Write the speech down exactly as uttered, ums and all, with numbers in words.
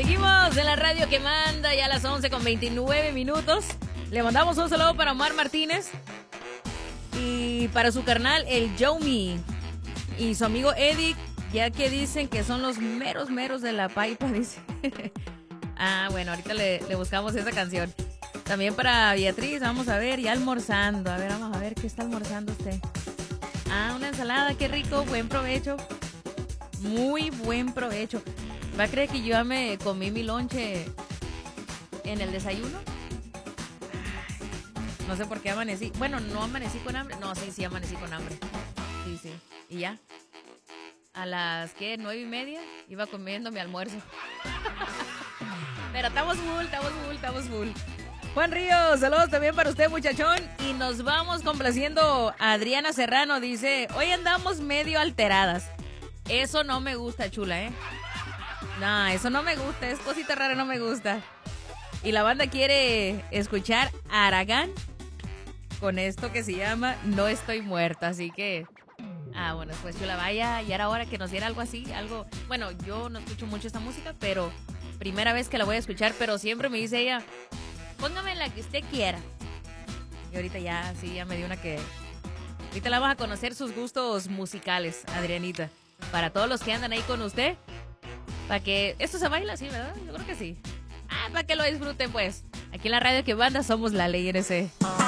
Seguimos en la radio que manda ya a las once con veintinueve minutos. Le mandamos un saludo para Omar Martínez y para su carnal, el Jomi, y su amigo Eddie, ya que dicen que son los meros meros de la paipa, dice. Ah, bueno, ahorita le, le buscamos esa canción. También para Beatriz, vamos a ver, ya almorzando. A ver, vamos a ver qué está almorzando usted. Ah, una ensalada, qué rico, buen provecho. Muy buen provecho. ¿Va a creer que yo ya me comí mi lonche en el desayuno? No sé por qué amanecí. Bueno, no amanecí con hambre. No, sí, sí, amanecí con hambre. Sí, sí. Y ya. A las, ¿qué? Nueve y media iba comiendo mi almuerzo. Pero estamos full, estamos full, estamos full. Juan Ríos, saludos también para usted, muchachón. Y nos vamos complaciendo a Adriana Serrano. Dice, hoy andamos medio alteradas. Eso no me gusta, chula, ¿eh? No, eso no me gusta, es cosita rara, no me gusta. Y la banda quiere escuchar a Aragán con esto que se llama No Estoy Muerta, así que... Ah, bueno, pues chula, vaya, ya era hora que nos diera algo así, algo... Bueno, yo no escucho mucho esta música, pero primera vez que la voy a escuchar, pero siempre me dice ella, póngame la que usted quiera. Y ahorita ya, sí, ya me dio una que... Ahorita la vamos a conocer sus gustos musicales, Adrianita. Para todos los que andan ahí con usted, para que... Esto se baila así, ¿verdad? Yo creo que sí. Ah, para que lo disfruten, pues. Aquí en la radio que banda somos la ley N C.